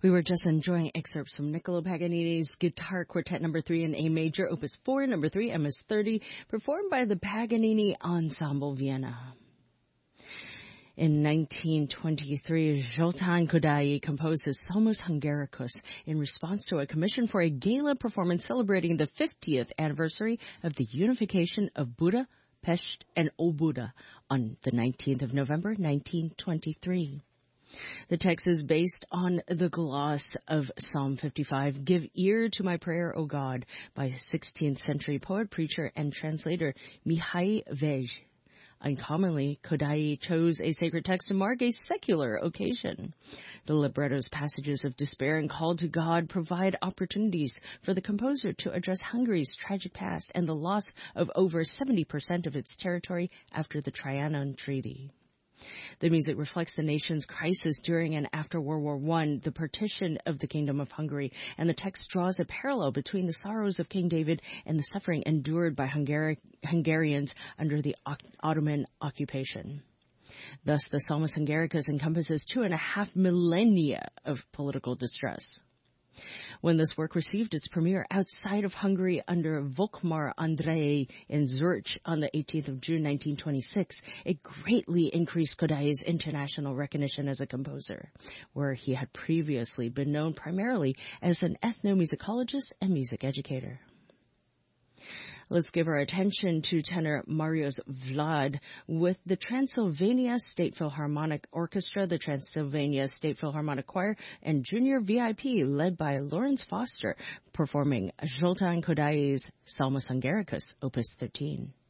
We were just enjoying excerpts from Niccolo Paganini's Guitar Quartet No. 3 in A major, Opus 4, No. 3, MS 30, performed by the Paganini Ensemble Vienna. In 1923, Zoltán Kodály composed his Salmus Hungaricus in response to a commission for a gala performance celebrating the 50th anniversary of the unification of Buda, Pest, and Óbuda on the 19th of November, 1923. The text is based on the gloss of Psalm 55, Give ear to my prayer, O God, by 16th century poet, preacher, and translator Mihai Vej. Uncommonly, Kodály chose a sacred text to mark a secular occasion. The libretto's passages of despair and call to God provide opportunities for the composer to address Hungary's tragic past and the loss of over 70% of its territory after the Trianon Treaty. The music reflects the nation's crisis during and after World War I, the partition of the Kingdom of Hungary, and the text draws a parallel between the sorrows of King David and the suffering endured by Hungarians under the Ottoman occupation. Thus, the Salmus Hungaricus encompasses 2.5 millennia of political distress. When this work received its premiere outside of Hungary under Volkmar Andrei in Zurich on the 18th of June 1926, it greatly increased Kodály's international recognition as a composer, where he had previously been known primarily as an ethnomusicologist and music educator. Let's give our attention to tenor Marius Vlad with the Transylvania State Philharmonic Orchestra, the Transylvania State Philharmonic Choir, and Junior VIP led by Lawrence Foster performing Zoltán Kodály's Salmus Hungaricus, Opus 13.